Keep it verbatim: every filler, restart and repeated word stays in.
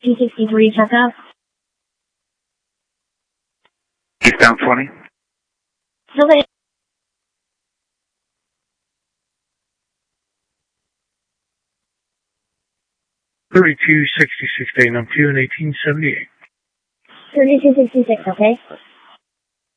P sixty-three, check out. Eastbound twenty. Somebody. thirty-two sixty-six, day number two and eighteen seventy-eight. thirty-two sixty-six, okay?